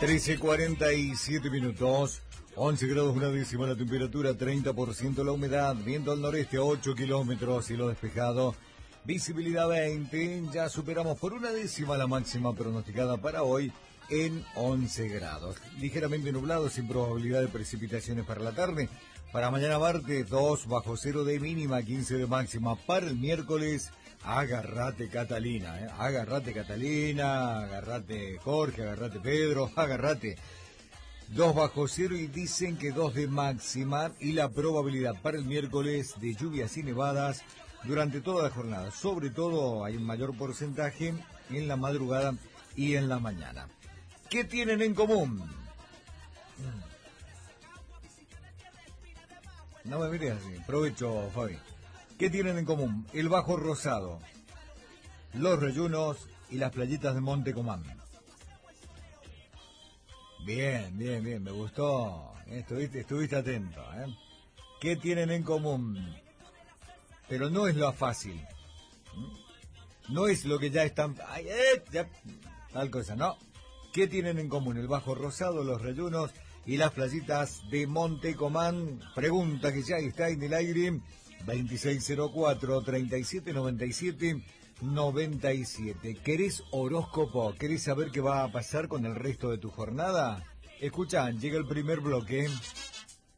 13:47, 11 grados una décima la temperatura, 30% la humedad, viento al noreste 8 kilómetros, cielo despejado, visibilidad 20, ya superamos por una décima la máxima pronosticada para hoy en 11 grados. Ligeramente nublado, sin probabilidad de precipitaciones para la tarde. Para mañana martes, 2 bajo cero de mínima, 15 de máxima. Para el miércoles, agárrate Catalina, agárrate Catalina, agárrate Jorge, agárrate Pedro, agárrate. 2 bajo cero y dicen que 2 de máxima, y la probabilidad para el miércoles de lluvias y nevadas durante toda la jornada. Sobre todo hay un mayor porcentaje en la madrugada y en la mañana. ¿Qué tienen en común? No me mires así. Provecho, Fabi. ¿Qué tienen en común? El Bajo Rosado, los Reyunos y las playitas de Monte Comán. Bien, me gustó. Estuviste atento, ¿eh? ¿Qué tienen en común? Pero no es lo fácil. No es lo que ya están... tal cosa, no. ¿Qué tienen en común el Bajo Rosado, los Reyunos y las playitas de Monte Comán? Pregunta que ya está en el aire. 2604-3797-97. ¿Querés horóscopo? ¿Querés saber qué va a pasar con el resto de tu jornada? Escuchá, llega el primer bloque.